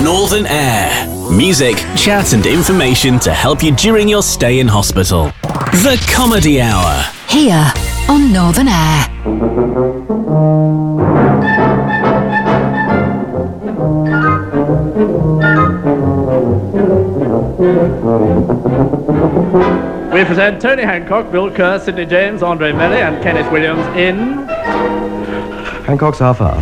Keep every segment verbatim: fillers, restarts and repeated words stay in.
Northern Air. Music, chat and information to help you during your stay in hospital. The Comedy Hour. Here on Northern Air. We present Tony Hancock, Bill Kerr, Sidney James, Andre Melly and Kenneth Williams in... Hancock's half hour.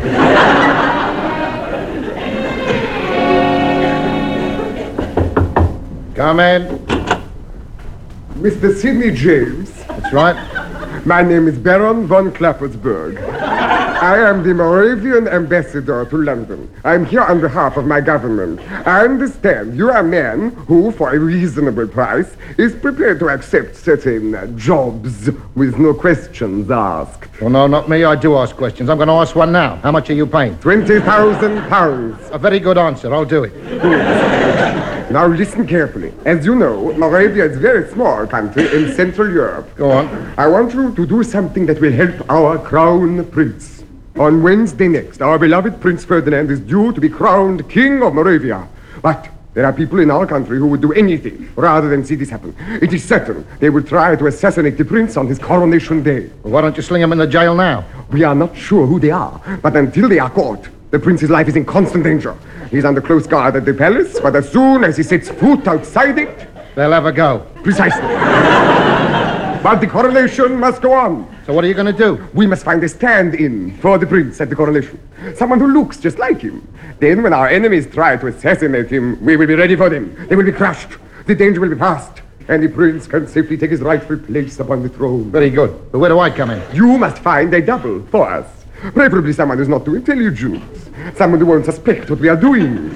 Come in. Mister Sidney James. That's right. My name is Baron von Klappersburg. I am the Moravian ambassador to London. I am here on behalf of my government. I understand you are a man who, for a reasonable price, is prepared to accept certain uh, jobs with no questions asked. Well, no, not me. I do ask questions. I'm going to ask one now. How much are you paying? Twenty thousand pounds. A very good answer. I'll do it. Now listen carefully. As you know, Moravia is a very small country in Central Europe. Go on. I want you to do something that will help our crown prince. On Wednesday next, our beloved Prince Ferdinand is due to be crowned King of Moravia. But there are people in our country who would do anything rather than see this happen. It is certain they will try to assassinate the prince on his coronation day. Well, why don't you sling him in the jail now? We are not sure who they are, but until they are caught, the prince's life is in constant danger. He's under close guard at the palace, but as soon as he sets foot outside it... They'll have a go. Precisely. But the coronation must go on. So what are you going to do? We must find a stand-in for the prince at the coronation. Someone who looks just like him. Then when our enemies try to assassinate him, we will be ready for them. They will be crushed. The danger will be past. And the prince can safely take his rightful place upon the throne. Very good. But where do I come in? You must find a double for us. Preferably someone who's not too intelligent. Someone who won't suspect what we are doing.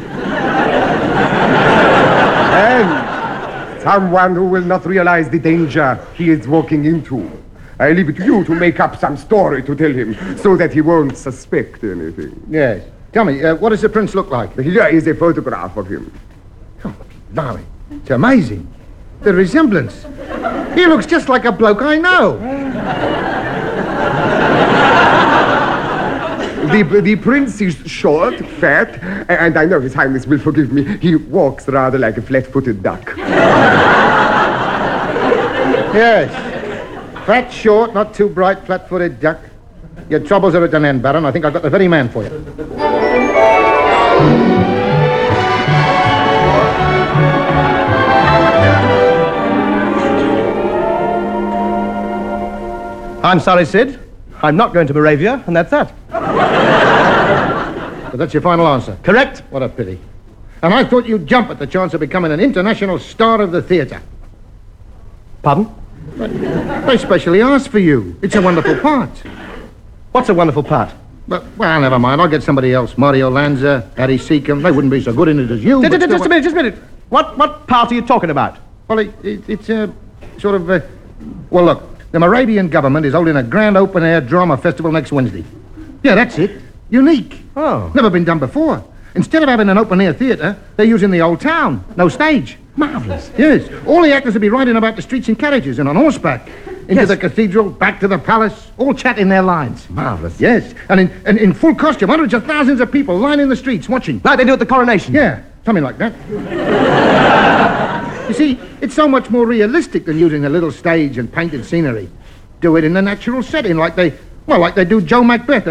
And someone who will not realize the danger he is walking into. I leave it to you to make up some story to tell him so that he won't suspect anything. Yes. Tell me, uh, what does the prince look like? Here is a photograph of him. Oh, blimey. It's amazing. The resemblance. He looks just like a bloke I know. The, the prince is short, fat, and I know His Highness will forgive me. He walks rather like a flat-footed duck. Yes. Fat, short, not too bright, flat-footed duck. Your troubles are at an end, Baron. I think I've got the very man for you. I'm sorry, Sid. I'm not going to Moravia, and that's that. But that's your final answer? Correct. What a pity. And I thought you'd jump at the chance of becoming an international star of the theatre. Pardon? I specially asked for you. It's a wonderful part. What's a wonderful part? But, well, never mind. I'll get somebody else. Mario Lanza, Harry Seacombe. They wouldn't be so good in it as you. Just, just a minute, just a minute. What, what part are you talking about? Well, it, it, it's a uh, sort of... Uh, well, look, the Moravian government is holding a grand open-air drama festival next Wednesday. Yeah, that's it. Unique. Oh. Never been done before. Instead of having an open-air theatre, they're using the old town. No stage. Marvellous. Yes. All the actors will be riding about the streets in carriages and on horseback. Into Yes. the cathedral, back to the palace, all chatting their lines. Marvellous. Yes. And in, and in full costume, hundreds of thousands of people lining the streets watching. Like they do at the coronation? Yeah, something like that. You see, it's so much more realistic than using a little stage and painted scenery. Do it in the natural setting like they, well, like they do Joe Macbeth.